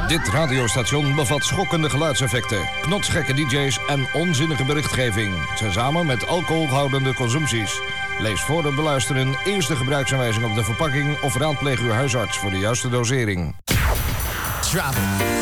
Dit radiostation bevat schokkende geluidseffecten, knotsgekke dj's en onzinnige berichtgeving. Tezamen met alcoholhoudende consumpties. Lees voor het beluisteren eerst de gebruiksaanwijzing op de verpakking of raadpleeg uw huisarts voor de juiste dosering. Drop it.